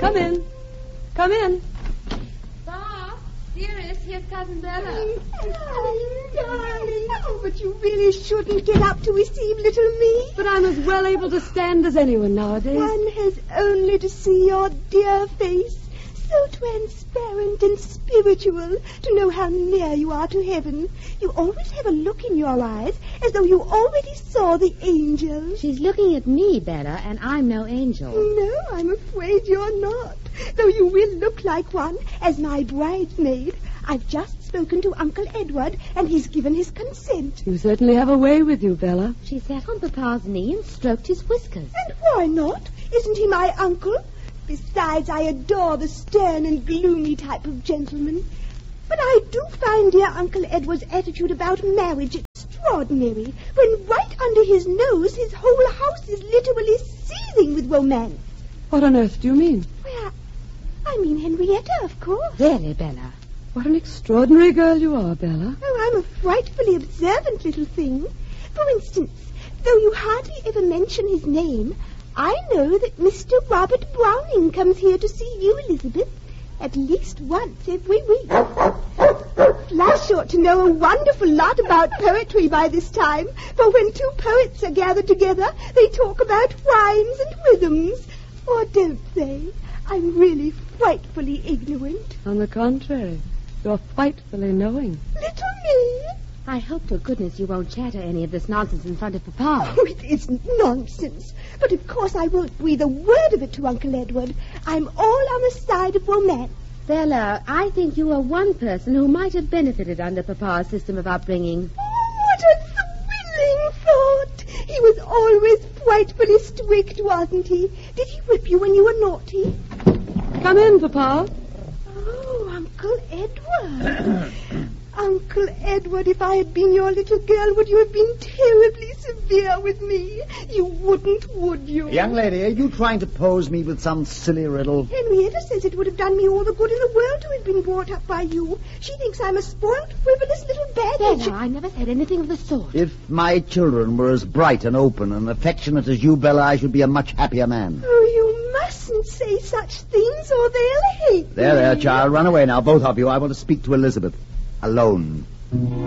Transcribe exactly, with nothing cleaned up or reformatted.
Come in. Come in. Bob, dearest, here's Cousin Bella. Oh, darling. Oh, but you really shouldn't get up to receive little me. But I'm as well able to stand as anyone nowadays. One has only to see your dear face, so transparent and spiritual, to know how near you are to heaven. You always have a look in your eyes as though you already saw the angel. She's looking at me, Bella, and I'm no angel. No, I'm afraid you're not, though you will look like one as my bridesmaid. I've just spoken to Uncle Edward, and he's given his consent. You certainly have a way with you, Bella. She sat on Papa's knee and stroked his whiskers. And why not? Isn't he my uncle? Besides, I adore the stern and gloomy type of gentleman. But I do find dear Uncle Edward's attitude about marriage extraordinary, when right under his nose his whole house is literally seething with romance. What on earth do you mean? Well, I mean Henrietta, of course. Really, Bella? What an extraordinary girl you are, Bella. Oh, I'm a frightfully observant little thing. For instance, though you hardly ever mention his name, I know that Mister Robert Browning comes here to see you, Elizabeth, at least once every week. Flash ought to know a wonderful lot about poetry by this time, for when two poets are gathered together, they talk about rhymes and rhythms. Or don't they? I'm really frightfully ignorant. On the contrary, you're frightfully knowing. Little me? I hope to goodness you won't chatter any of this nonsense in front of Papa. Oh, it isn't nonsense. But of course I won't breathe a word of it to Uncle Edward. I'm all on the side of romance. Bella, I think you are one person who might have benefited under Papa's system of upbringing. Oh, what a thrilling thought. He was always frightfully strict, wasn't he? Did he whip you when you were naughty? Come in, Papa. Oh, Uncle Edward. Uncle Edward, if I had been your little girl, would you have been terribly severe with me? You wouldn't, would you? Young lady, are you trying to pose me with some silly riddle? Henrietta says it would have done me all the good in the world to have been brought up by you. She thinks I'm a spoilt, frivolous little baggage. Bella, I never said anything of the sort. If my children were as bright and open and affectionate as you, Bella, I should be a much happier man. Oh, you mustn't say such things or they'll hate There, me. there, child. Run away now, both of you. I want to speak to Elizabeth. Alone.